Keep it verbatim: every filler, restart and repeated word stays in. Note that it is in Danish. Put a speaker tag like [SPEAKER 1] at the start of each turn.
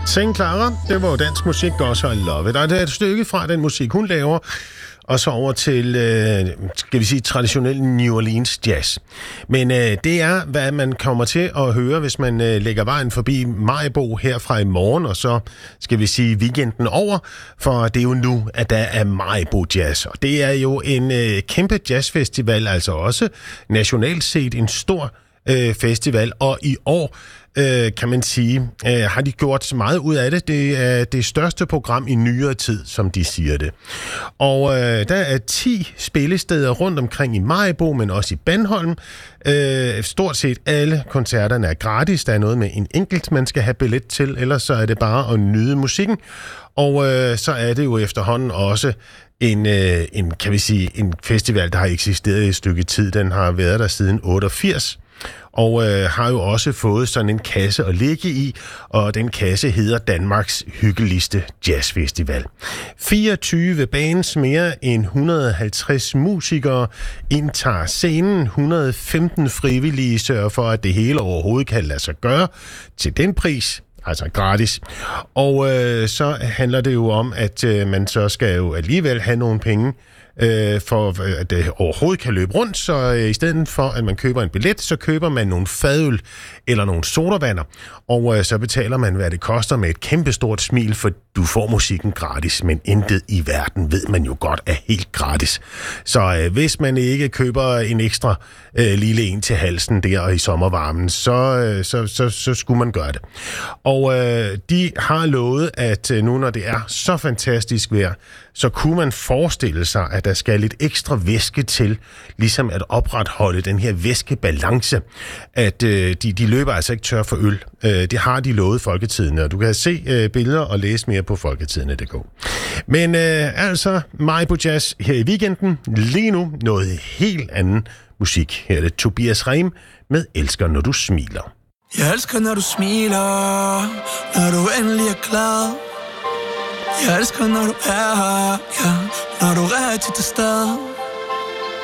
[SPEAKER 1] Saint Clara, det var jo dansk musik, også I love it. Og det er et stykke fra den musik, hun laver, og så over til, øh, skal vi sige, traditionel New Orleans jazz. Men øh, det er, hvad man kommer til at høre, hvis man øh, lægger vejen forbi Maribo herfra i morgen, og så skal vi sige weekenden over, for det er jo nu, at der er Maribo Jazz. Og det er jo en øh, kæmpe jazzfestival, altså også nationalt set en stor øh, festival, og i år Øh, kan man sige, øh, har de gjort meget ud af det. Det er det største program i nyere tid, som de siger det. Og øh, der er ti spillesteder rundt omkring i Maribo, men også i Bandholm. Øh, stort set alle koncerterne er gratis. Der er noget med en enkelt, man skal have billet til, ellers så er det bare at nyde musikken. Og øh, så er det jo efterhånden også en, øh, en, kan vi sige, en festival, der har eksisteret i et stykke tid. Den har været der siden otteogfirs. Og øh, har jo også fået sådan en kasse at ligge i, og den kasse hedder Danmarks hyggeligste jazzfestival. fireogtyve bands, mere end et hundrede og halvtreds musikere indtager scenen, et hundrede og femten frivillige sørger for, at det hele overhovedet kan lade sig gøre til den pris, altså gratis. Og øh, så handler det jo om, at øh, man så skal jo alligevel have nogle penge, Øh, for at det overhovedet kan løbe rundt, så øh, i stedet for, at man køber en billet, så køber man nogle fadøl eller nogle sodavander, og øh, så betaler man, hvad det koster med et kæmpestort smil, for du får musikken gratis, men intet i verden ved man jo godt er helt gratis. Så øh, hvis man ikke køber en ekstra øh, lille en til halsen der i sommervarmen, så, øh, så, så, så skulle man gøre det. Og øh, de har lovet, at øh, nu når det er så fantastisk vejr, så kunne man forestille sig, at der skal lidt ekstra væske til, ligesom at opretholde den her væskebalance, at øh, de, de løber altså ikke tør for øl. Øh, det har de lovet Folketidene, og du kan se øh, billeder og læse mere på folketidene punktum d k. Men øh, altså, Maribo Jazz her i weekenden, lige nu noget helt anden musik. Her er det Tobias Rehm med Elsker, når du smiler.
[SPEAKER 2] Jeg elsker, når du smiler, når du endelig er glad. Jeg elsker, når du er her, ja, når du er rigtig til stede.